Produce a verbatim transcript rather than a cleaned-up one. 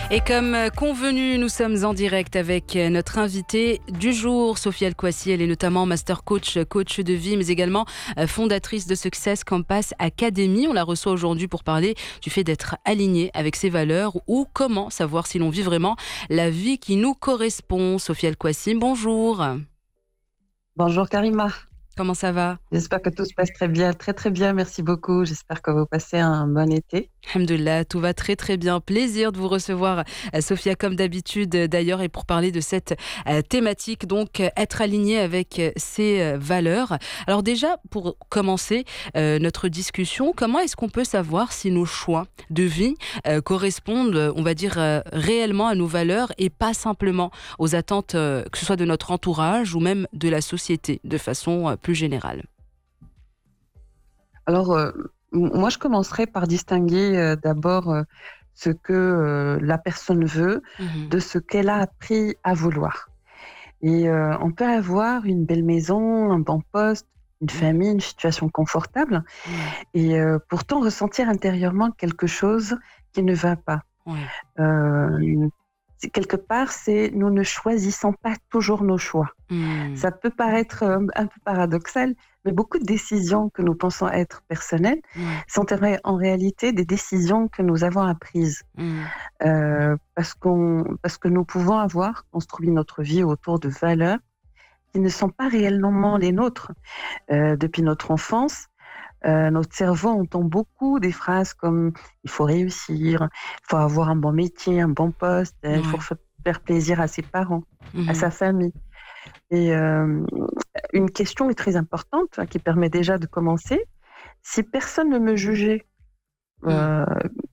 Et comme convenu, nous sommes en direct avec notre invitée du jour, Sophie El-Kouassi. Elle est notamment master coach, coach de vie, mais également fondatrice de Success Campus Academy. On la reçoit aujourd'hui pour parler du fait d'être aligné avec ses valeurs ou comment savoir si l'on vit vraiment la vie qui nous correspond. Sophie El-Kouassi, bonjour. Bonjour Karima. Comment ça va ? J'espère que tout se passe très bien, très très bien, merci beaucoup. J'espère que vous passez un bon été. Alhamdoulilah, tout va très très bien. Plaisir de vous recevoir, Sophia, comme d'habitude d'ailleurs, et pour parler de cette thématique, donc être aligné avec ses valeurs. Alors déjà, pour commencer euh, notre discussion, comment est-ce qu'on peut savoir si nos choix de vie euh, correspondent, on va dire, euh, réellement à nos valeurs et pas simplement aux attentes, euh, que ce soit de notre entourage ou même de la société, de façon euh, plus générale? Alors, euh, moi, je commencerai par distinguer euh, d'abord euh, ce que euh, la personne veut Mmh. de ce qu'elle a appris à vouloir. Et euh, on peut avoir une belle maison, un bon poste, une Mmh. famille, une situation confortable, Ouais, et euh, pourtant ressentir intérieurement quelque chose qui ne va pas. ouais. Euh, c'est- quelque part, c'est nous ne choisissons pas toujours nos choix. Mmh. Ça peut paraître euh, un peu paradoxal, mais beaucoup de décisions que nous pensons être personnelles Ouais. sont en ré- en réalité des décisions que nous avons apprises. Mmh. Euh, parce, qu'on, parce que nous pouvons avoir construit notre vie autour de valeurs qui ne sont pas réellement les nôtres. Euh, depuis notre enfance, euh, notre cerveau entend beaucoup des phrases comme il faut réussir, il faut avoir un bon métier, un bon poste, euh, il faut Ouais. fa- faire plaisir à ses parents, à Mmh. sa famille. Et euh, une question est très importante, hein, qui permet déjà de commencer. Si personne ne me jugeait, Mmh. euh,